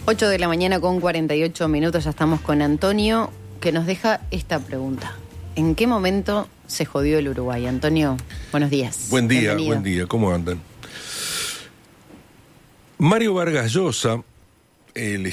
8 de la mañana con 48 minutos, ya estamos con Antonio, que nos deja esta pregunta. ¿En qué momento se jodió el Uruguay? Antonio, buenos días. Buen día, Bienvenido. buen día, ¿cómo andan? Mario Vargas Llosa, el